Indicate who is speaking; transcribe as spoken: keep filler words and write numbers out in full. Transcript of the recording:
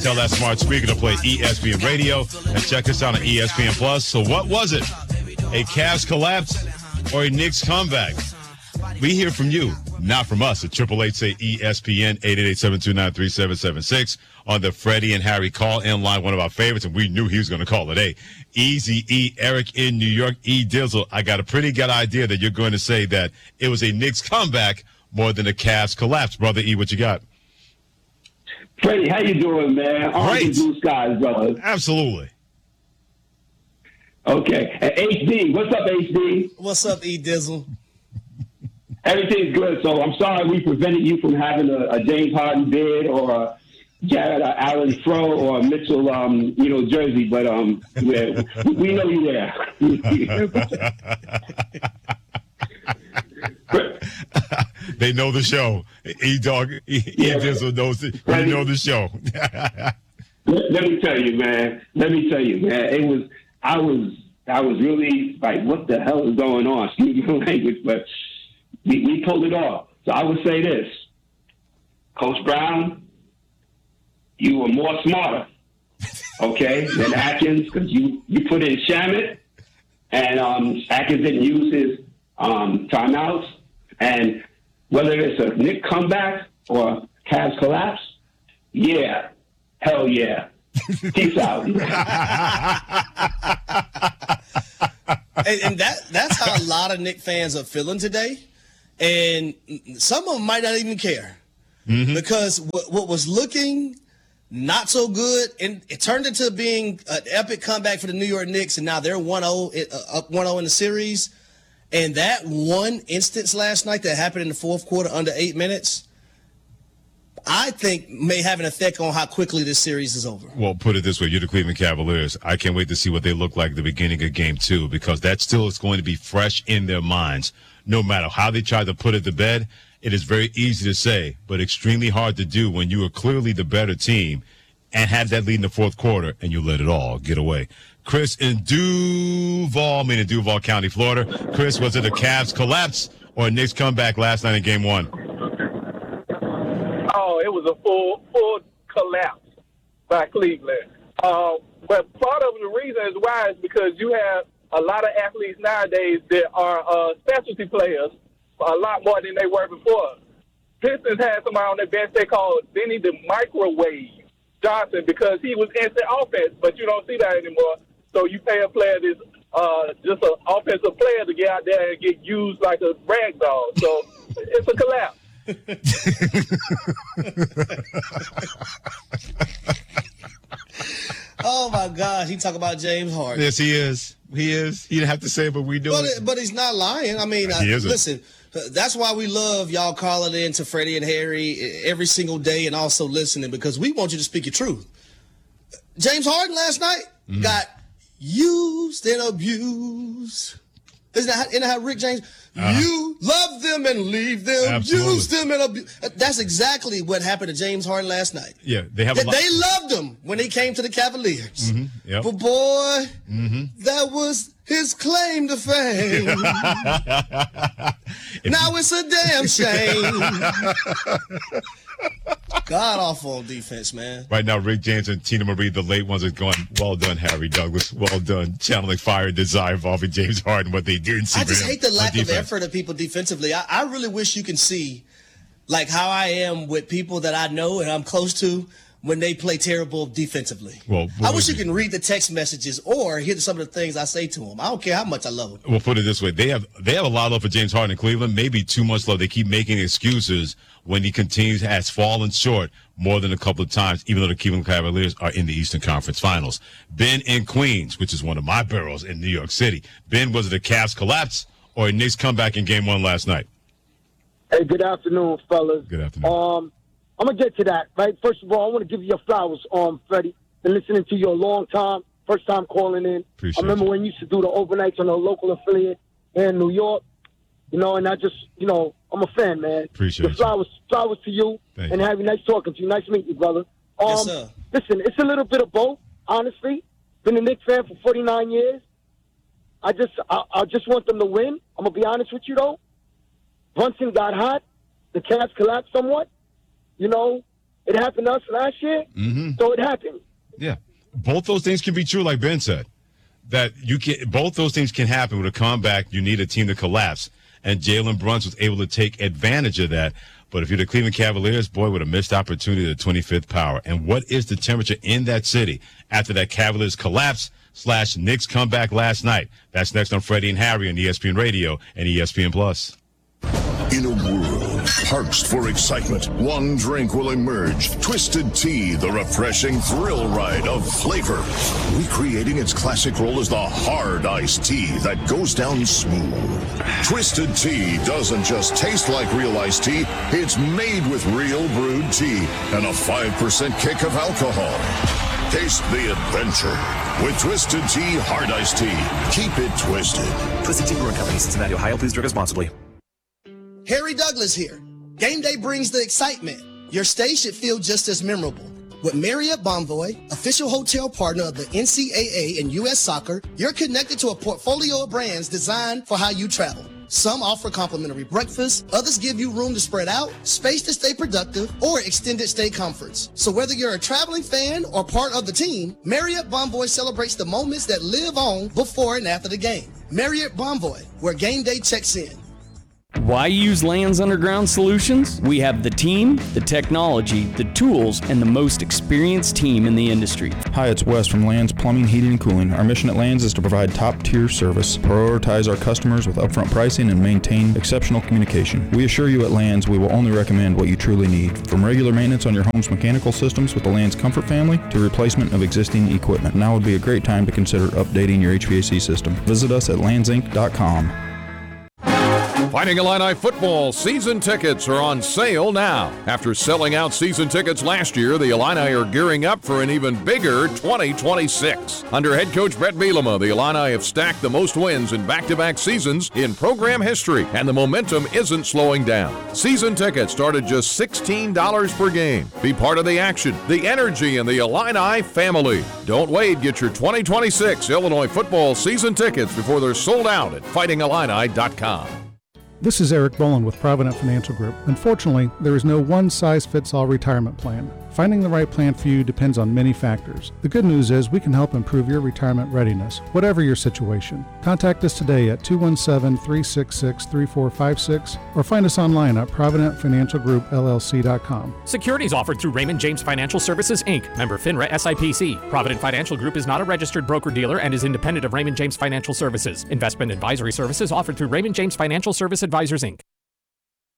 Speaker 1: Tell that smart speaker to play E S P N Radio and check us out on E S P N Plus. So what was it? A Cavs collapse or a Knicks comeback? We hear from you, not from us, at triple eight say E S P N, eight eight eight, seven two nine, three seven seven six on the Freddie and Harry call-in line, one of our favorites, and we knew he was going to call today. Easy E, Eric in New York. E Dizzle, I got a pretty good idea that you're going to say that it was a Knicks comeback more than a Cavs collapse. Brother E, what you got?
Speaker 2: Freddie, how you doing, man?
Speaker 1: Great.
Speaker 2: Blue skies, brother.
Speaker 1: Absolutely.
Speaker 2: Okay. And H D, what's up, H D?
Speaker 3: What's up, E Dizzle?
Speaker 2: Everything's good. So I'm sorry we prevented you from having a, a James Harden bid or a Jared Allen Fro or a Mitchell, um, you know, jersey, but um, we, we know you there.
Speaker 1: They know the show. E Dog, E
Speaker 2: Yeah.
Speaker 1: Dizzle knows it. They know the show.
Speaker 2: let, let me tell you, man. Let me tell you, man. It was I was I was really like, what the hell is going on? Excuse my language, but we, we pulled it off. So I would say this, Coach Brown, you were more smarter, okay, than Atkins, because you, you put in Shamet, and um, Atkins didn't use his um, timeouts. And whether it's a Knick comeback or Cavs collapse, yeah, hell yeah. Peace out.
Speaker 3: and, and that that's how a lot of Knick fans are feeling today. And some of them might not even care. Mm-hmm. Because what, what was looking not so good, and it turned into being an epic comeback for the New York Knicks, and now they're one oh, up one oh in the series. And that one instance last night that happened in the fourth quarter under eight minutes, I think may have an effect on how quickly this series is over.
Speaker 1: Well, put it this way. You're the Cleveland Cavaliers. I can't wait to see what they look like at the beginning of game two, because that still is going to be fresh in their minds. No matter how they try to put it to bed, it is very easy to say, but extremely hard to do when you are clearly the better team and had that lead in the fourth quarter and you let it all get away. Chris in Duval, meaning Duval County, Florida. Chris, was it a Cavs collapse or a Knicks comeback last night in game one?
Speaker 4: Oh, it was a full full collapse by Cleveland. Uh, but part of the reason is why is because you have a lot of athletes nowadays that are uh, specialty players, a lot more than they were before. Pistons had somebody on their bench they called Benny the Microwave Johnson because he was instant offense, but you don't see that anymore. So you pay a player that's uh, just an offensive player to get out there and get used like a rag doll. So it's a collapse.
Speaker 3: Oh my God, he talk about James Harden.
Speaker 1: Yes, he is. He is. He didn't have to say it, but we do.
Speaker 3: But,
Speaker 1: it.
Speaker 3: but he's not lying. I mean,
Speaker 1: He
Speaker 3: I,
Speaker 1: isn't.
Speaker 3: listen, that's why we love y'all calling in to Freddie and Harry every single day and also listening, because we want you to speak your truth. James Harden last night
Speaker 1: Mm.
Speaker 3: got used and abused. Isn't that, isn't that how Rick James?
Speaker 1: Uh-huh.
Speaker 3: You love them and leave them.
Speaker 1: Absolutely.
Speaker 3: Use them and abuse. That's exactly what happened to James Harden last night.
Speaker 1: Yeah, they have a
Speaker 3: They,
Speaker 1: lot.
Speaker 3: they loved him when he came to the Cavaliers.
Speaker 1: Mhm, yep.
Speaker 3: But boy,
Speaker 1: Mm-hmm.
Speaker 3: that was his claim to fame. Now it's a damn shame. God awful on defense, man.
Speaker 1: Right now, Rick James and Tina Marie, the late ones, are going, well done, Harry Douglas. Well done. Channeling fire and desire involving James Harden, what they didn't see.
Speaker 3: I
Speaker 1: for
Speaker 3: just
Speaker 1: him
Speaker 3: hate the
Speaker 1: on
Speaker 3: lack of
Speaker 1: defense.
Speaker 3: effort of people defensively. I, I really wish you can see, like, how I am with people that I know and I'm close to when they play terrible defensively.
Speaker 1: Well,
Speaker 3: I
Speaker 1: what
Speaker 3: wish
Speaker 1: would
Speaker 3: you
Speaker 1: you-
Speaker 3: can read the text messages or hear some of the things I say to them. I don't care how much I love them.
Speaker 1: We'll put it this way. They have they have a lot of love for James Harden in Cleveland, maybe too much love. They keep making excuses when he continues, has fallen short more than a couple of times, even though the Cleveland Cavaliers are in the Eastern Conference Finals. Ben in Queens, which is one of my boroughs in New York City. Ben, was it a Cavs collapse or a Knicks comeback in game one last night?
Speaker 5: Hey, good afternoon, fellas.
Speaker 1: Good afternoon.
Speaker 5: Um, I'm gonna get to that. Right. First of all, I want to give you your flowers, um, Freddie. Been listening to you a long time. First time calling in.
Speaker 1: Appreciate
Speaker 5: I remember
Speaker 1: you.
Speaker 5: when you used to do the overnights on a local affiliate here in New York. You know, and I just, you know, I'm a fan, man.
Speaker 1: Appreciate
Speaker 5: the flowers, flowers to you.
Speaker 1: Thank
Speaker 5: and
Speaker 1: you.
Speaker 5: Harry, nice talking to you. Nice meeting you, brother. Um,
Speaker 3: Yes, sir.
Speaker 5: Listen, it's a little bit of both. Honestly, been a Knicks fan for forty-nine years. I just, I, I just want them to win. I'm gonna be honest with you, though. Brunson got hot. The Cavs collapsed somewhat. You know, It happened to us last year,
Speaker 1: Mm-hmm.
Speaker 5: so it happened.
Speaker 1: Yeah. Both those things can be true, like Ben said. That you can, both those things can happen with a comeback. You need a team to collapse. And Jalen Brunson was able to take advantage of that. But if you're the Cleveland Cavaliers, boy, with a missed opportunity at the twenty-fifth power. And what is the temperature in that city after that Cavaliers collapse slash Knicks comeback last night? That's next on Freddie and Harry on E S P N Radio and E S P N Plus.
Speaker 6: In a world parched for excitement, one drink will emerge. Twisted Tea, the refreshing thrill ride of flavor. Recreating its classic role as the hard iced tea that goes down smooth. Twisted Tea doesn't just taste like real iced tea, it's made with real brewed tea and a five percent kick of alcohol. Taste the adventure with Twisted Tea Hard Iced Tea. Keep it twisted.
Speaker 7: Twisted Tea Brewing Company, Cincinnati, Ohio. Please drink responsibly.
Speaker 3: Harry Douglas here. Game day brings the excitement. Your stay should feel just as memorable. With Marriott Bonvoy, official hotel partner of the N C double A and U S Soccer, you're connected to a portfolio of brands designed for how you travel. Some offer complimentary breakfast, others give you room to spread out, space to stay productive, or extended stay comforts. So whether you're a traveling fan or part of the team, Marriott Bonvoy celebrates the moments that live on before and after the game. Marriott Bonvoy, where game day checks in.
Speaker 8: Why use Lands Underground Solutions? We have the team, the technology, the tools, and the most experienced team in the industry.
Speaker 9: Hi, it's Wes from Lands Plumbing, Heating, and Cooling. Our mission at Lands is to provide top-tier service, prioritize our customers with upfront pricing, and maintain exceptional communication. We assure you at Lands we will only recommend what you truly need, from regular maintenance on your home's mechanical systems with the Lands Comfort family to replacement of existing equipment. Now would be a great time to consider updating your H V A C system. Visit us at lands inc dot com.
Speaker 10: Fighting Illini football season tickets are on sale now. After selling out season tickets last year, the Illini are gearing up for an even bigger twenty twenty-six. Under head coach Brett Bielema, the Illini have stacked the most wins in back-to-back seasons in program history, and the momentum isn't slowing down. Season tickets start at just sixteen dollars per game. Be part of the action, the energy, and the Illini family. Don't wait. Get your twenty twenty-six Illinois football season tickets before they're sold out at fighting illini dot com.
Speaker 11: This is Eric Boland with Provident Financial Group. Unfortunately, there is no one-size-fits-all retirement plan. Finding the right plan for you depends on many factors. The good news is we can help improve your retirement readiness, whatever your situation. Contact us today at two one seven, three six six, three four five six or find us online at provident financial group L L C dot com.
Speaker 12: Securities offered through Raymond James Financial Services, Incorporated. Member FINRA S I P C. Provident Financial Group is not a registered broker-dealer and is independent of Raymond James Financial Services. Investment advisory services offered through Raymond James Financial Service Advisors, Incorporated.